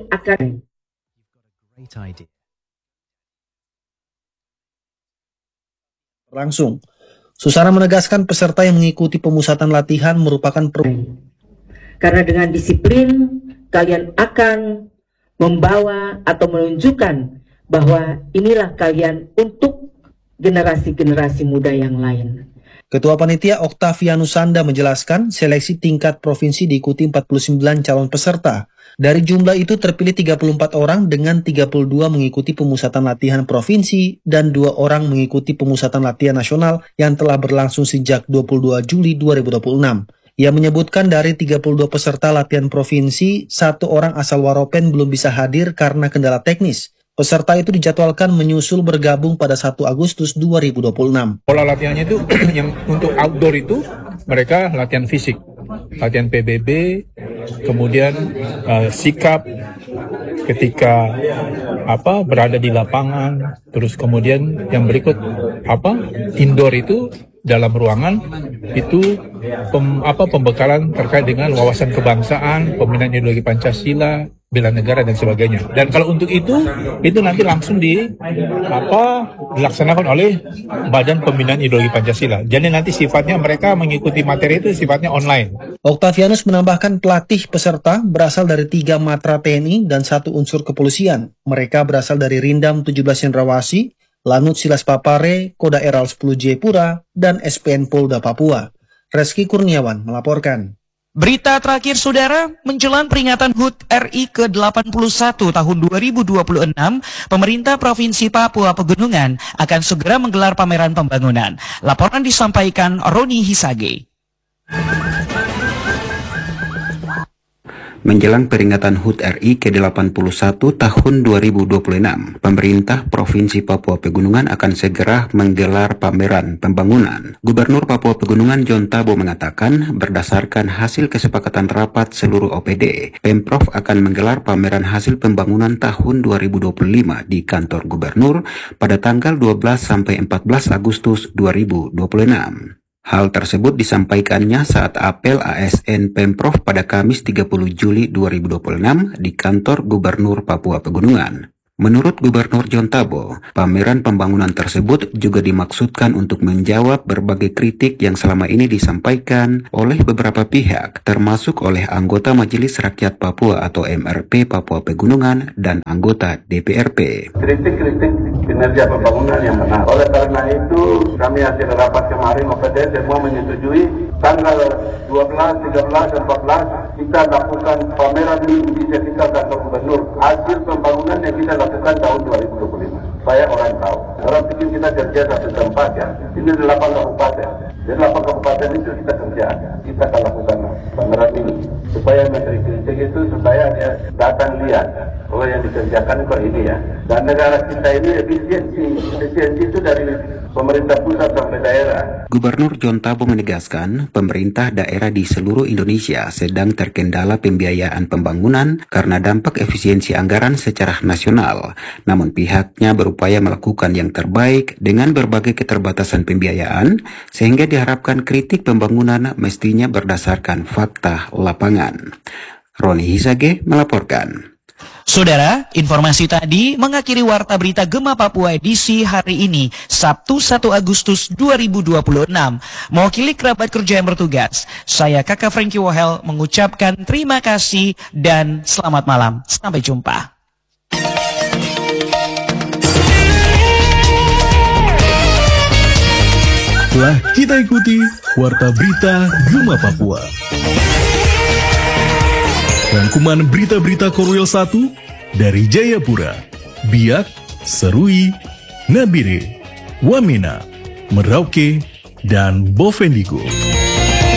akan langsung. Susana menegaskan peserta yang mengikuti pemusatan latihan merupakan karena dengan disiplin kalian akan membawa atau menunjukkan bahwa inilah kalian untuk generasi-generasi muda yang lain. Ketua Panitia Oktavianus Sanda menjelaskan seleksi tingkat provinsi diikuti 49 calon peserta. Dari jumlah itu terpilih 34 orang dengan 32 mengikuti pemusatan latihan provinsi dan 2 orang mengikuti pemusatan latihan nasional yang telah berlangsung sejak 22 Juli 2026. Ia menyebutkan dari 32 peserta latihan provinsi, 1 orang asal Waropen belum bisa hadir karena kendala teknis. Peserta itu dijadwalkan menyusul bergabung pada 1 Agustus 2026. Pola latihannya itu yang untuk outdoor itu mereka latihan fisik, latihan PBB, kemudian sikap ketika berada di lapangan, terus kemudian yang berikut indoor itu dalam ruangan itu pembekalan terkait dengan wawasan kebangsaan, pembinaan ideologi Pancasila, bela negara dan sebagainya. Dan kalau untuk itu nanti langsung dilaksanakan oleh Badan Pembinaan Ideologi Pancasila. Jadi nanti sifatnya mereka mengikuti materi itu sifatnya online. Oktavianus menambahkan pelatih peserta berasal dari 3 matra TNI dan 1 unsur kepolisian. Mereka berasal dari Rindam 17 Cendrawasih, Lanut Silas Papare, Koda Eral 10 Jayapura, dan SPN Polda Papua. Reski Kurniawan melaporkan. Berita terakhir saudara, menjelang peringatan HUT RI ke-81 tahun 2026, pemerintah Provinsi Papua Pegunungan akan segera menggelar pameran pembangunan. Laporan disampaikan Roni Hisage. Menjelang peringatan HUT RI ke-81 tahun 2026, pemerintah Provinsi Papua Pegunungan akan segera menggelar pameran pembangunan. Gubernur Papua Pegunungan John Tabo mengatakan, berdasarkan hasil kesepakatan rapat seluruh OPD, Pemprov akan menggelar pameran hasil pembangunan tahun 2025 di kantor gubernur pada tanggal 12 sampai 14 Agustus 2026. Hal tersebut disampaikannya saat apel ASN Pemprov pada Kamis 30 Juli 2026 di kantor Gubernur Papua Pegunungan. Menurut Gubernur John Tabo, pameran pembangunan tersebut juga dimaksudkan untuk menjawab berbagai kritik yang selama ini disampaikan oleh beberapa pihak, termasuk oleh anggota Majelis Rakyat Papua atau MRP Papua Pegunungan dan anggota DPRP. Kritik-kritik kinerja pembangunan yang benar. Oleh karena itu, kami hasil rapat kemarin OPD semua menyetujui tanggal 12, 13, dan 14 kita lakukan pameran di sekitar kantor gubernur. Hasil pembangunan yang kita lakukan tahun 2025. Supaya orang tahu. Orang pikir kita kerja satu tempat ya. Ini 8 kabupaten. Jadi 8 kabupaten itu kita kerja. Kita akan lakukan pameran ini. Supaya menteri kritik itu supaya dia datang lihat. Oh yang dikerjakan kok ini ya. Dan negara kita ini efisiensi. Efisiensi itu dari pemerintah pusat sampai daerah. Gubernur John Tabo menegaskan, pemerintah daerah di seluruh Indonesia sedang terkendala pembiayaan pembangunan karena dampak efisiensi anggaran secara nasional. Namun pihaknya berupaya melakukan yang terbaik dengan berbagai keterbatasan pembiayaan, sehingga diharapkan kritik pembangunan mestinya berdasarkan fakta lapangan. Roni Hisage melaporkan. Saudara, informasi tadi mengakhiri Warta Berita Gema Papua edisi hari ini, Sabtu 1 Agustus 2026. Mewakili kerabat kerja yang bertugas, saya Kakak Frankie Wohel mengucapkan terima kasih dan selamat malam. Sampai jumpa. Telah kita ikuti Warta Berita Gema Papua. Rangkuman berita-berita Korwil 1 dari Jayapura, Biak, Serui, Nabire, Wamena, Merauke, dan Bovendigul.